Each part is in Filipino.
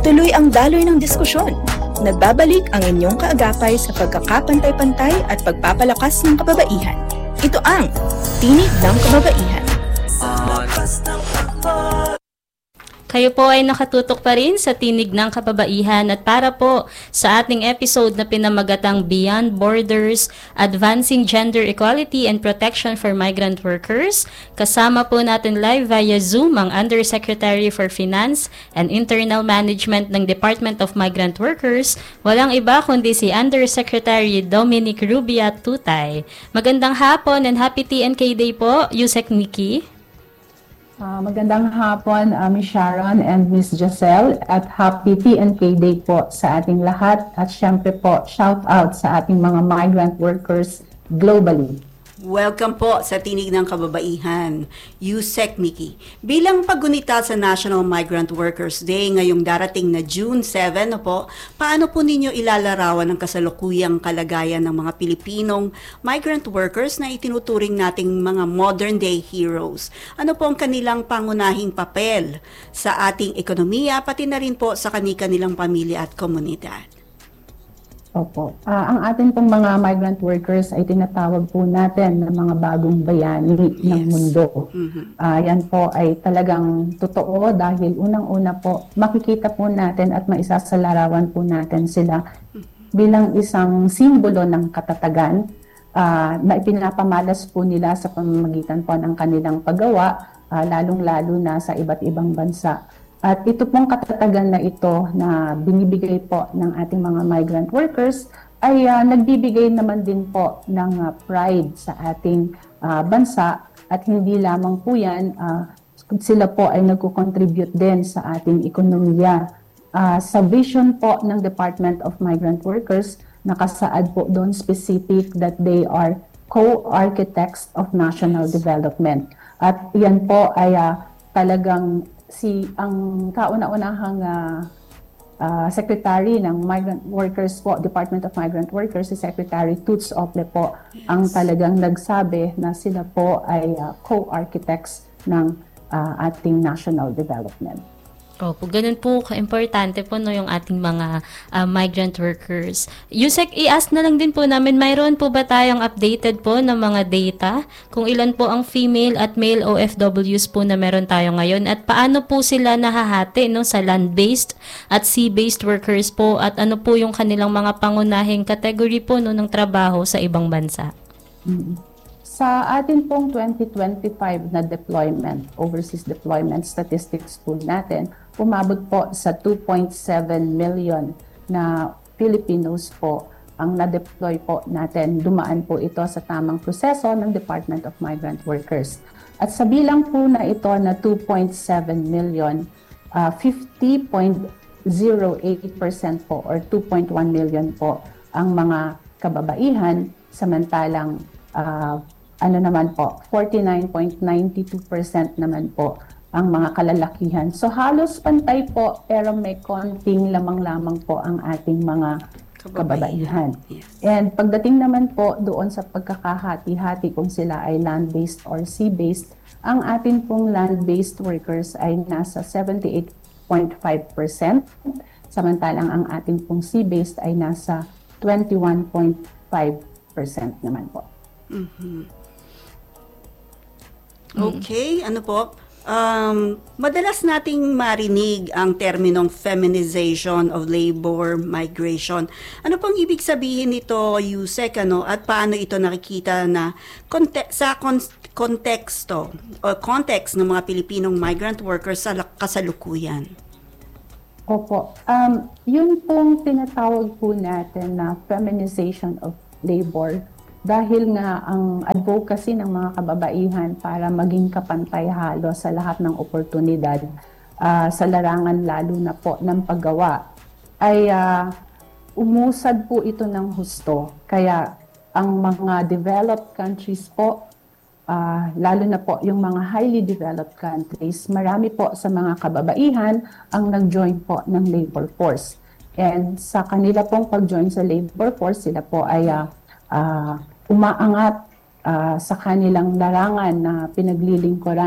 Tuloy ang daloy ng diskusyon. Nagbabalik ang inyong kaagapay sa pagkakapantay-pantay at pagpapalakas ng kababaihan. Ito ang Tinig ng Kababaihan. Kayo po ay nakatutok pa rin sa Tinig ng Kababaihan at para po sa ating episode na pinamagatang Beyond Borders, Advancing Gender Equality and Protection for Migrant Workers, kasama po natin live via Zoom ang Undersecretary for Finance and Internal Management ng Department of Migrant Workers, walang iba kundi si Undersecretary Dominic Rubia Tutay. Magandang hapon and happy TNK Day po, Yusek Nikki. Magandang hapon, Ms. Sharon and Ms. Giselle at happy TNK Day po sa ating lahat at syempre po shout out sa ating mga migrant workers globally. Welcome po sa Tinig ng Kababaihan, Yusek Nikki. Bilang paggunita sa National Migrant Workers Day ngayong darating na June 7, paano po ninyo ilalarawan ang kasalukuyang kalagayan ng mga Pilipinong migrant workers na itinuturing nating mga modern day heroes? Ano po ang kanilang pangunahing papel sa ating ekonomiya, pati na rin po sa kanilang pamilya at komunidad? Opo. Ang atin pong mga migrant workers ay tinatawag po natin ng mga bagong bayani ng mundo. Yan po ay talagang totoo dahil unang-una po makikita po natin at maisasalarawan po natin sila bilang isang simbolo ng katatagan na ipinapamalas po nila sa pamamagitan po ng kanilang paggawa, lalong-lalo na sa iba't ibang bansa. At ito pong katatagan na ito na binibigay po ng ating mga migrant workers ay nagbibigay naman din po ng pride sa ating bansa at hindi lamang po yan, sila po ay nagko-contribute din sa ating ekonomiya. Sa vision po ng Department of Migrant Workers, nakasaad po doon specific that they are co-architects of national development. At yan po ay talagang ang kauna-unahang secretary ng Migrant Workers po, Department of Migrant Workers, si Secretary Toots Ople po, ang talagang nagsabi na sila po ay co-architects ng ating national development. Opo, ganun po ka-importante po no, yung ating mga migrant workers. Yusek, i-ask na lang din po namin, mayroon po ba tayong updated po ng mga data? Kung ilan po ang female at male OFWs po na meron tayo ngayon at paano po sila nahahati no, sa land-based at sea-based workers po at ano po yung kanilang mga pangunahing category po no, ng trabaho sa ibang bansa? Sa atin pong 2025 na deployment, overseas deployment statistics po natin, umabot po sa 2.7 million na Filipinos po ang na-deploy po natin. Dumaan po ito sa tamang proseso ng Department of Migrant Workers. At sa bilang po na ito na 2.7 million, 50.08% po or 2.1 million po ang mga kababaihan, samantalang 49.92% naman po ang mga kalalakihan. So halos pantay po pero may konting lamang-lamang po ang ating mga kababaihan. Yes. And pagdating naman po doon sa pagkakahati-hati kung sila ay land-based or sea-based, ang atin pong land-based workers ay nasa 78.5%, samantalang ang atin pong sea-based ay nasa 21.5% naman po. Okay, ano po? Madalas nating marinig ang terminong feminization of labor migration. Ano pong ibig sabihin nito, Yusek, at paano ito nakikita na sa konteksto o context ng mga Pilipinong migrant workers sa kasalukuyan? Opo. Yun pong tinatawag po natin na feminization of labor dahil nga ang advocacy ng mga kababaihan para maging kapantay halos sa lahat ng oportunidad sa larangan lalo na po ng paggawa ay umusad po ito ng husto. Kaya ang mga developed countries po, lalo na po yung mga highly developed countries, marami po sa mga kababaihan ang nag-join po ng labor force. And sa kanila pong pag-join sa labor force, sila po ay umaangat sa kanilang larangan na pinaglilingkuran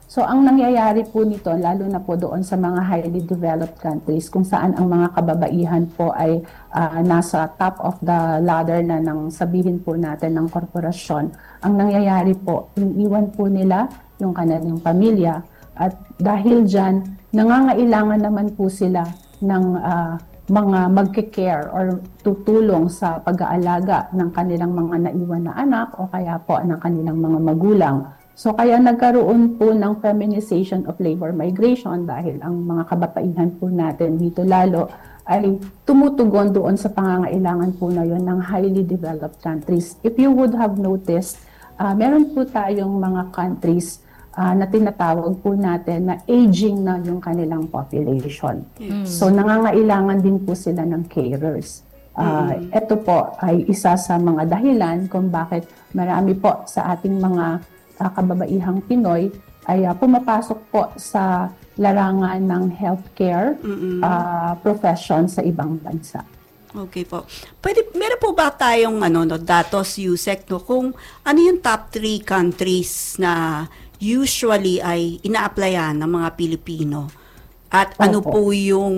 So ang nangyayari po nito, lalo na po doon sa mga highly developed countries kung saan ang mga kababaihan po ay nasa top of the ladder na ng sabihin po natin ng korporasyon, ang nangyayari po, iniwan po nila yung kanilang pamilya at dahil dyan, nangangailangan naman po sila ng mga magke-care or tutulong sa pag-aalaga ng kanilang mga naiwan na anak o kaya po ng kanilang mga magulang. So kaya nagkaroon po ng feminization of labor migration dahil ang mga kababaihan po natin dito lalo ay tumutugon doon sa pangangailangan po na yun ng highly developed countries. If you would have noticed, meron po tayong mga countries na tinatawag po natin na aging na yung kanilang population. So nangangailangan din po sila ng carers. Ito po ay isa sa mga dahilan kung bakit marami po sa ating mga kababaihang Pinoy ay pumapasok po sa larangan ng healthcare profession sa ibang bansa. Okay po. Meron po ba tayong datos, Yusek, kung ano yung top 3 countries na usually ay ina-applyan ng mga Pilipino? At ano po yung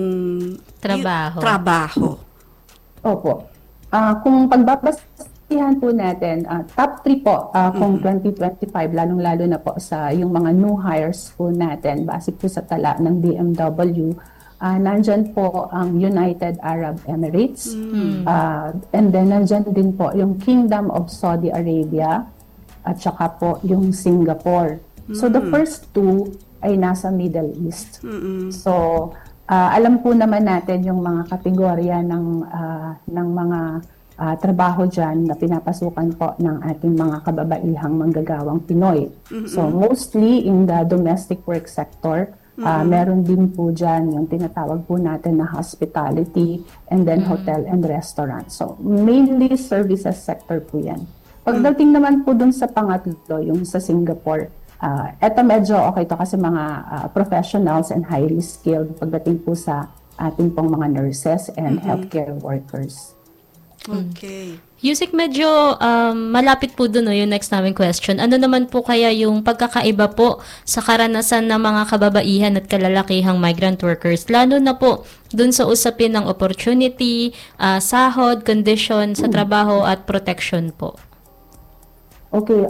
trabaho? Opo. Kung pagbabasihan po natin, top 3 po kung 2025, lalong-lalo na po sa yung mga new hires po natin, base po sa tala ng DMW, nandyan po ang United Arab Emirates, and then nandyan din po yung Kingdom of Saudi Arabia, at saka po yung Singapore. So the first 2 ay nasa Middle East. So alam po naman natin yung mga kategorya ng mga trabaho dyan na pinapasukan po ng ating mga kababaihang manggagawang Pinoy. So mostly in the domestic work sector, meron din po dyan yung tinatawag po natin na hospitality and then hotel and restaurant. So mainly services sector po yan. Pagdating naman po dun sa pangatlo, yung sa Singapore, eto medyo okay to kasi mga professionals and highly skilled pagdating po sa ating pong mga nurses and healthcare workers. Okay. Yusek, medyo malapit po dun yung next namin question. Ano naman po kaya yung pagkakaiba po sa karanasan ng mga kababaihan at kalalakihang migrant workers, lalo na po dun sa usapin ng opportunity, sahod, condition sa trabaho at protection po? Okay,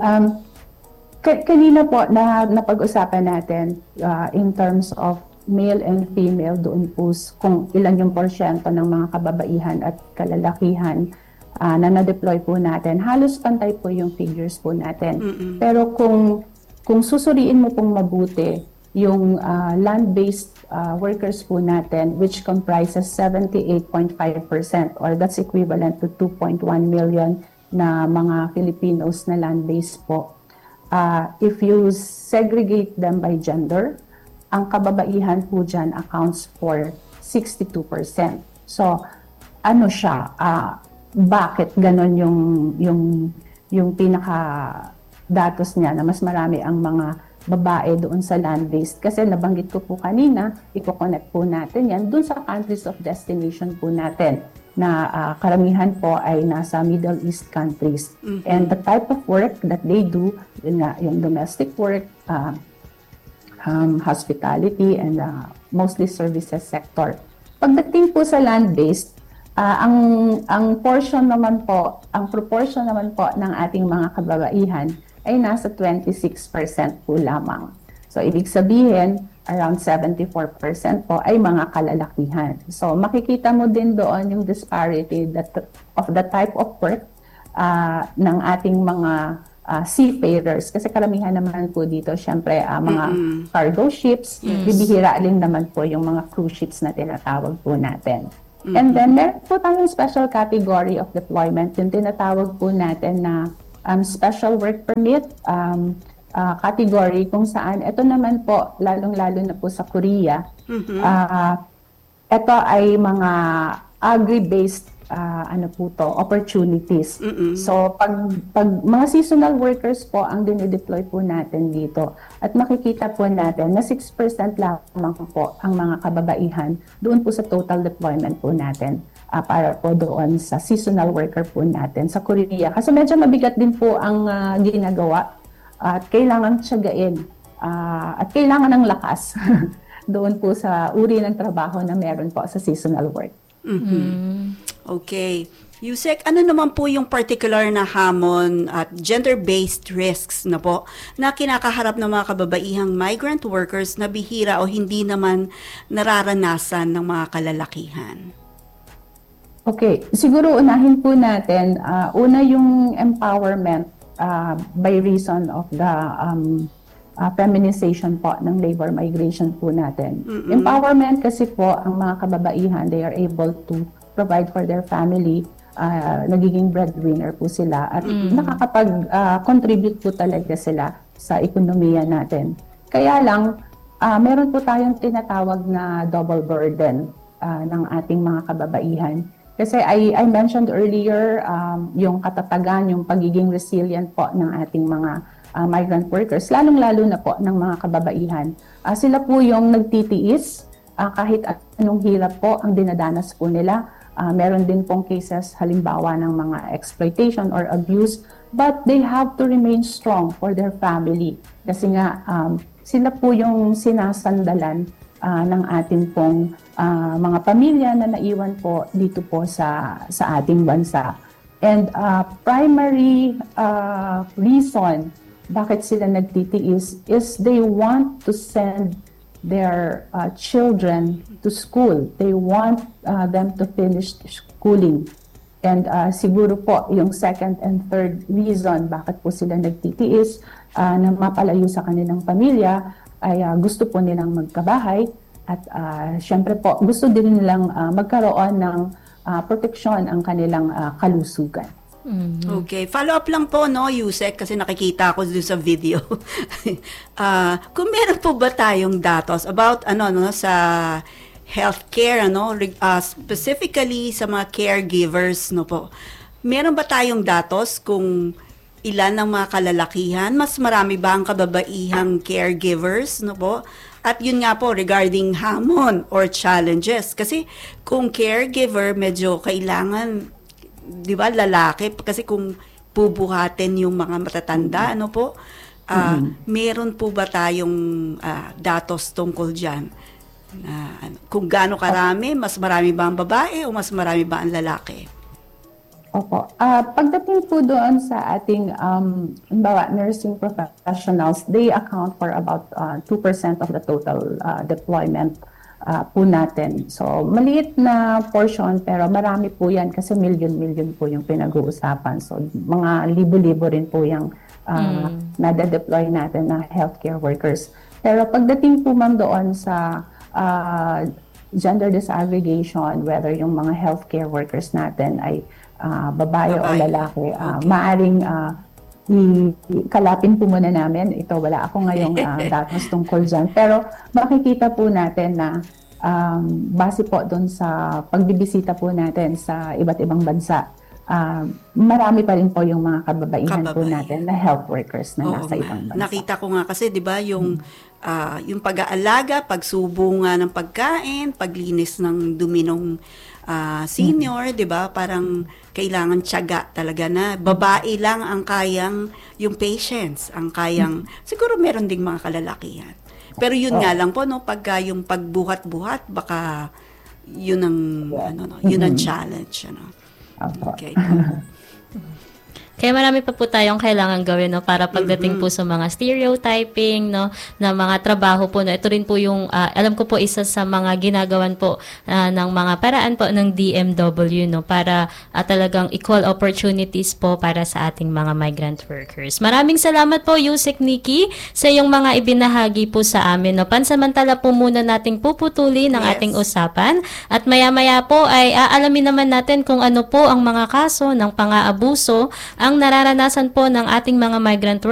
kanina po na napag-usapan natin in terms of male and female doon po kung ilan yung porsyento ng mga kababaihan at kalalakihan na na-deploy po natin. Halos pantay po yung figures po natin. Pero kung susuriin mo pong mabuti yung land-based workers po natin, which comprises 78.5% or that's equivalent to 2.1 million na mga Filipinos na land-based po. If you segregate them by gender, ang kababaihan po dyan accounts for 62%. So, ano siya? Bakit ganon yung pinaka-datos niya na mas marami ang mga babae doon sa land-based? Kasi nabanggit ko po kanina, i-connect po natin yan doon sa countries of destination po natin na karamihan po ay nasa Middle East countries. And the type of work that they do, yung domestic work, hospitality, and mostly services sector. Pagdating po sa land-based, ang portion naman po, ang proportion naman po ng ating mga kababaihan ay nasa 26% po lamang. So, ibig sabihin, around 74% po ay mga kalalakihan. So, makikita mo din doon yung disparity of the type of work ng ating mga seafarers. Kasi karamihan naman po dito, syempre, mga cargo ships, bibihira rin naman po yung mga cruise ships na tinatawag po natin. And then, meron po tayong special category of deployment, yung tinatawag po natin na special work permit category kung saan ito naman po lalong-lalo na po sa Korea. Ito ay mga agri-based opportunities. So pag mga seasonal workers po ang dinideploy po natin dito at makikita po natin na 6% lamang po ang mga kababaihan doon po sa total deployment po natin para po doon sa seasonal worker po natin sa Korea. Kasi medyo mabigat din po ang ginagawa at kailangan tiyagain at kailangan ng lakas doon po sa uri ng trabaho na meron po sa seasonal work. Okay. Yusek, ano naman po yung particular na hamon at gender-based risks na po na kinakaharap ng mga kababaihang migrant workers na bihira o hindi naman nararanasan ng mga kalalakihan? Okay, siguro unahin po natin, una yung empowerment by reason of the feminization po ng labor migration po natin. Empowerment kasi po ang mga kababaihan, they are able to provide for their family, nagiging breadwinner po sila at nakakapag-contribute po talaga sila sa ekonomiya natin. Kaya lang, meron po tayong tinatawag na double burden ng ating mga kababaihan. Kasi I mentioned earlier, yung katatagan, yung pagiging resilient po ng ating mga migrant workers, lalong-lalo na po ng mga kababaihan. Sila po yung nagtitiis, kahit anong hirap po ang dinadanas po nila. Meron din pong cases halimbawa ng mga exploitation or abuse, but they have to remain strong for their family. Kasi nga, sila po yung sinasandalan ng ating pong mga pamilya na naiwan po dito po sa ating bansa. And primary reason bakit sila nagtitiis is they want to send their children to school. They want them to finish schooling. And siguro po yung second and third reason bakit po sila nagtitiis na mapalayo sa kanilang pamilya ay gusto po nilang magkabahay at syempre po gusto din nilang magkaroon ng proteksyon ang kanilang kalusugan. Okay. Follow up lang po, no, Yusek, kasi nakikita ko doon sa video. Kung meron po ba tayong datos about sa healthcare, specifically sa mga caregivers, no po. Meron ba tayong datos kung ilan ng mga kalalakihan, mas marami ba ang kababaihang caregivers, no po? At yun nga po, regarding hamon or challenges. Kasi kung caregiver, medyo kailangan, di ba, lalaki, kasi kung bubuhatin yung mga matatanda, meron po ba tayong datos tungkol dyan? Kung gaano karami, mas marami ba ang babae o mas marami ba ang lalaki? Opo. Pagdating po doon sa ating nursing professionals, they account for about 2% of the total deployment po natin. So, maliit na portion pero marami po yan kasi million po yung pinag-uusapan. So, mga libo-libo rin po yung nade-deploy natin na healthcare workers. Pero pagdating po ma'am doon sa gender disaggregation, whether yung mga healthcare workers natin ay babae o lalaki, maaring kalapin po muna namin. Ito, wala ako ngayong datos tungkol dyan. Pero makikita po natin na base po doon sa pagbibisita po natin sa iba't ibang bansa, marami pa rin po yung mga kababaihan po natin na health workers na nasa ibang bansa. Nakita ko nga kasi, di ba, yung pag-aalaga, pagsubo nga ng pagkain, paglinis ng dumi ng senior, di ba, parang kailangan tiyaga talaga na babae lang ang kayang, yung patients, ang kayang, siguro meron ding mga kalalakihan. Pero yun nga lang po, no, pagka yung pagbuhat-buhat, baka yun ang, yun ang challenge, Okay. Kaya marami pa po tayong kailangan gawin, no, para pagdating po sa mga stereotyping, no, na mga trabaho po, no. Ito rin po yung alam ko po isa sa mga ginagawan po ng mga paraan po ng DMW, no, para talagang equal opportunities po para sa ating mga migrant workers. Maraming salamat po, Yusek Nikki, sa iyong mga ibinahagi po sa amin, no. Pansamantala po muna nating puputuli ng ating usapan at maya-maya po ay aalamin naman natin kung ano po ang mga kaso ng pang-aabuso ang nararanasan po ng ating mga migrant workers